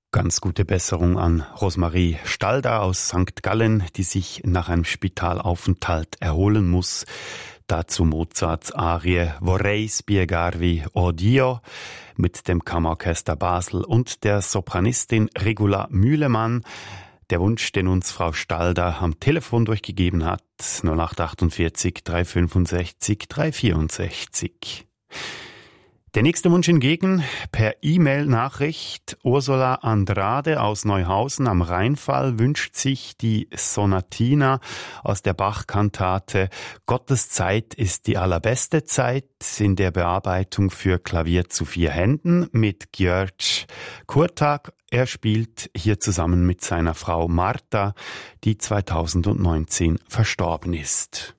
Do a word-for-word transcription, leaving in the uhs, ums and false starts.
Ganz gute Besserung an Rosemarie Stalder aus Sankt Gallen, die sich nach einem Spitalaufenthalt erholen muss. Dazu Mozarts Arie Vorrei spiegarvi o Dio mit dem Kammerorchester Basel und der Sopranistin Regula Mühlemann. Der Wunsch, den uns Frau Stalder am Telefon durchgegeben hat, null acht achtundvierzig dreihundertfünfundsechzig dreihundertvierundsechzig. Der nächste Wunsch hingegen per E-Mail-Nachricht. Ursula Andrade aus Neuhausen am Rheinfall wünscht sich die Sonatina aus der Bach-Kantate Gottes Zeit ist die allerbeste Zeit in der Bearbeitung für Klavier zu vier Händen mit György Kurtag. Er spielt hier zusammen mit seiner Frau Marta, die zweitausendneunzehn verstorben ist.